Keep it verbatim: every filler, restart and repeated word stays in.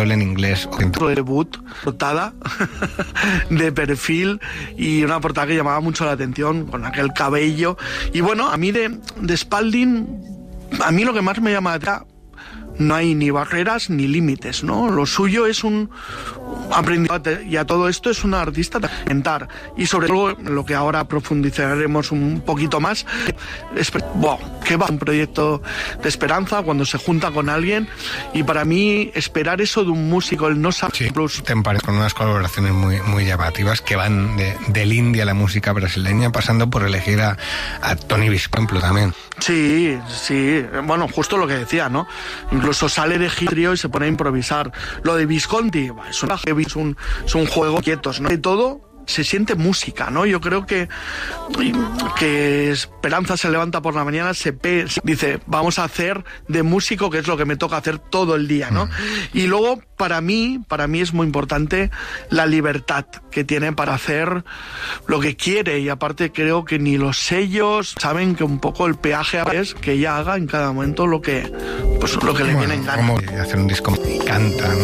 español, en inglés. De debut, portada de perfil y una portada que llamaba mucho la atención con aquel cabello. Y bueno, a mí de, de Spalding, a mí lo que más me llama la atención, no hay ni barreras ni límites, ¿no? Lo suyo es un aprendizaje y a todo esto es un artista de inventar. Y sobre todo, lo que ahora profundizaremos un poquito más, es, wow, que va un proyecto de esperanza cuando se junta con alguien. Y para mí, esperar eso de un músico, el no saber... Sí, te parece con unas colaboraciones muy, muy llamativas que van de, del indie a la música brasileña, pasando por elegir a, a Tony Visconti también. Sí, sí, bueno, justo lo que decía, ¿no? Incluso sale de trío y se pone a improvisar. Lo de Visconti es un, es un, es un juego quietos, ¿no? Y todo se siente música, ¿no? Yo creo que que Esperanza se levanta por la mañana, se, pe, se dice, vamos a hacer de músico, que es lo que me toca hacer todo el día, ¿no? Mm. Y luego, para mí, para mí es muy importante la libertad que tiene para hacer lo que quiere, y aparte creo que ni los sellos saben que un poco el peaje es que ella haga en cada momento lo que, pues, lo que le bueno, viene en gana. Como hacer un disco que canta, ¿no?